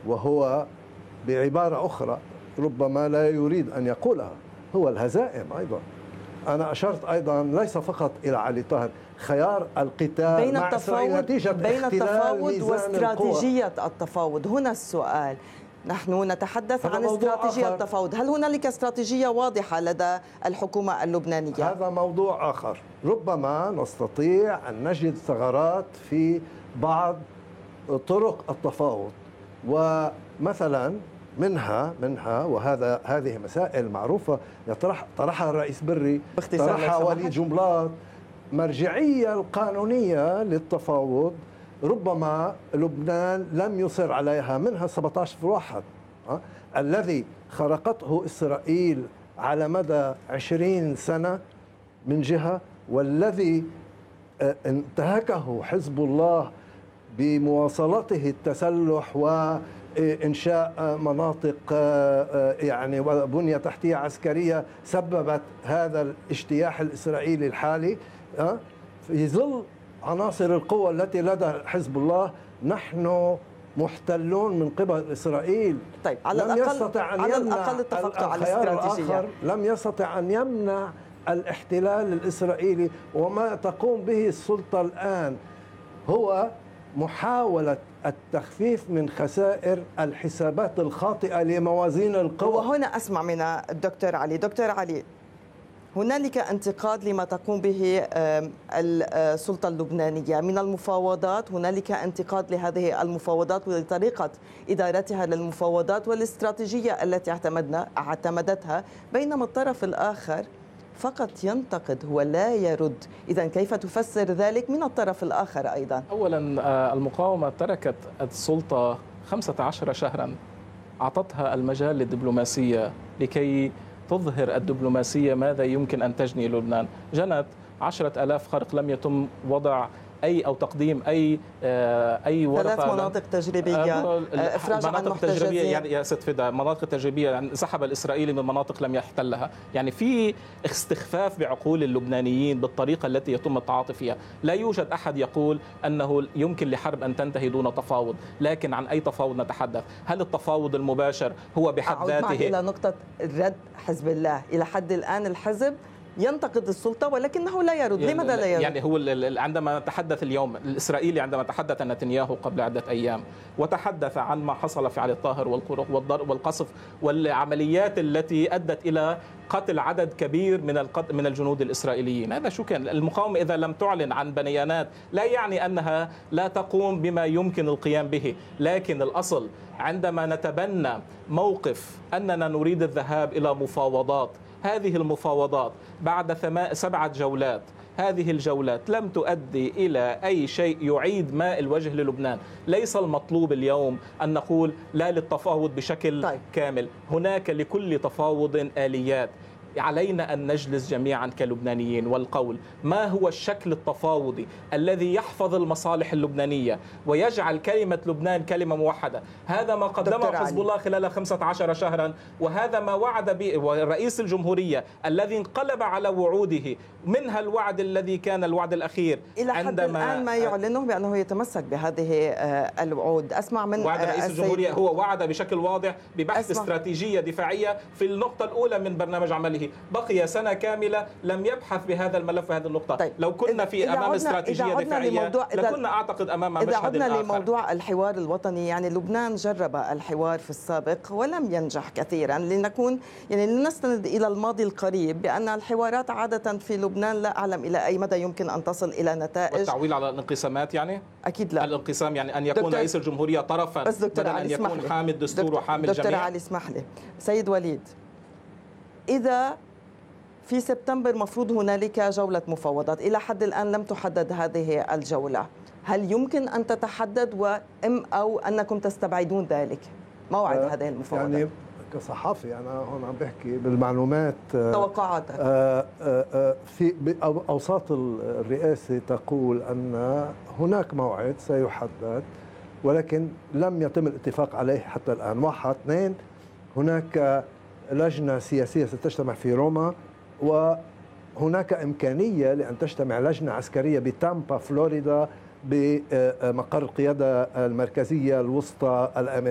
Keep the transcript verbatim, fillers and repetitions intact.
وهو بعبارة أخرى ربما لا يريد أن يقولها، هو الهزائم أيضا. أنا أشرت أيضا ليس فقط إلى علي طاهر، خيار القتال بين مع إسرائيل نتيجة بين التفاوض واستراتيجية القوى. التفاوض. هنا السؤال، نحن نتحدث عن استراتيجية آخر. التفاوض، هل هنالك استراتيجية واضحة لدى الحكومة اللبنانية؟ هذا موضوع آخر، ربما نستطيع أن نجد ثغرات في بعض طرق التفاوض، ومثلا منها منها وهذا هذه مسائل معروفة يطرح طرحها الرئيس بري، طرحها وليد جنبلاط، مرجعية القانونية للتفاوض ربما لبنان لم يصر عليها، منها سبعة عشر في واحد أه؟ الذي خرقته إسرائيل على مدى عشرين سنة من جهة، والذي انتهكه حزب الله بمواصلته التسلح وإنشاء مناطق يعني وبنية تحتية عسكرية سببت هذا الاجتياح الإسرائيلي الحالي. في ظل عناصر القوة التي لدى حزب الله نحن محتلون من قبل إسرائيل. طيب على لم الأقل يستطع أن على يمنع الأقل اتفقتوا على الاستراتيجية. لم يستطع أن يمنع الاحتلال الإسرائيلي، وما تقوم به السلطة الآن هو محاولة التخفيف من خسائر الحسابات الخاطئة لموازين القوى. وهنا أسمع من الدكتور علي. دكتور علي، هنالك انتقاد لما تقوم به السلطة اللبنانية من المفاوضات، هنالك انتقاد لهذه المفاوضات ولطريقة إدارتها للمفاوضات والاستراتيجية التي اعتمدنا اعتمدتها، بينما الطرف الآخر فقط ينتقد هو لا يرد. إذن كيف تفسر ذلك من الطرف الآخر أيضا؟ أولا المقاومة تركت السلطة خمسة عشر شهرا، أعطتها المجال للدبلوماسية لكي تظهر الدبلوماسية ماذا يمكن أن تجني لبنان. جنت عشرة ألاف خرق، لم يتم وضع أي أو تقديم أي أي ورقة. ثلاث مناطق تجريبية، إفراج عن محتجزين. يعني يا ست فدا، مناطق تجريبية يعني سحب الإسرائيلي من مناطق لم يحتلها. يعني في استخفاف بعقول اللبنانيين بالطريقة التي يتم التعاطي فيها. لا يوجد أحد يقول أنه يمكن لحرب أن تنتهي دون تفاوض، لكن عن أي تفاوض نتحدث؟ هل التفاوض المباشر هو بحد ذاته؟ أعود إلى نقطة رد حزب الله. إلى حد الآن الحزب ينتقد السلطة ولكنه لا يرد. يعني لماذا لا يرد؟ يعني هو عندما تحدث اليوم الإسرائيلي، عندما تحدث نتنياهو قبل عدة أيام وتحدث عن ما حصل في علي الطاهر والضرب والقصف والعمليات التي أدت إلى قتل عدد كبير من من الجنود الإسرائيليين، هذا شو كان؟ المقاومة إذا لم تعلن عن بيانات لا يعني أنها لا تقوم بما يمكن القيام به، لكن الأصل عندما نتبنى موقف أننا نريد الذهاب إلى مفاوضات، هذه المفاوضات بعد سبعة جولات، هذه الجولات لم تؤدي إلى أي شيء يعيد ماء الوجه للبنان. ليس المطلوب اليوم أن نقول لا للتفاوض بشكل طيب. كامل، هناك لكل تفاوض آليات. علينا أن نجلس جميعا كلبنانيين والقول ما هو الشكل التفاوضي الذي يحفظ المصالح اللبنانية ويجعل كلمة لبنان كلمة موحدة. هذا ما قدمه حزب الله خلال خمسة عشر شهرا، وهذا ما وعد به رئيس الجمهورية الذي انقلب على وعوده، منها الوعد الذي كان الوعد الأخير. إلى حد الآن ما يعلنه بأنه يتمسك بهذه الوعود. أسمع من وعد رئيس الجمهورية، هو وعد بشكل واضح ببحث أسمع. استراتيجية دفاعية في النقطة الأولى من برنامج عمله. بقي سنة كاملة لم يبحث بهذا الملف في هذه النقطة. طيب. لو كنا في أمام استراتيجية دفاعية لكنا أعتقد أمام مشهد آخر. إذا عدنا لموضوع الحوار الوطني، يعني لبنان جرب الحوار في السابق ولم ينجح كثيرا، لنكون يعني لنستند إلى الماضي القريب بأن الحوارات عادة في لبنان لا أعلم إلى أي مدى يمكن أن تصل إلى نتائج. والتعويل على الانقسامات يعني؟ أكيد لا. الانقسام يعني أن يكون رئيس الجمهورية طرفا بدل أن يكون حامي الدستور وحامي الجميع. دكتور علي اسمح لي. سيد وليد، إذا في سبتمبر مفروض هنالك جولة مفاوضات، إلى حد الآن لم تحدد هذه الجولة، هل يمكن أن تتحدد وإم أو أنكم تستبعدون ذلك موعد أه هذه المفاوضات؟ يعني كصحافي أنا هون عم بحكي بالمعلومات. توقعاتك. أه أه في أوساط الرئاسة تقول أن هناك موعد سيحدد، ولكن لم يتم الاتفاق عليه حتى الآن. واحد اثنين، هناك لجنة سياسية ستجتمع في روما، وهناك إمكانية لأن تجتمع لجنة عسكرية بتامبا فلوريدا بمقر القيادة المركزية الوسطى الأمريكية.